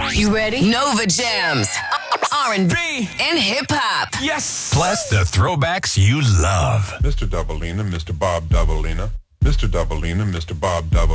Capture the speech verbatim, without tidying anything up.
You ready? Nova Jams, R and B, and hip hop. Yes. Plus the throwbacks you love. Mister Doubleina, Mister Bob Doubleina, Mister Doubleina, Mister Bob Doubleina.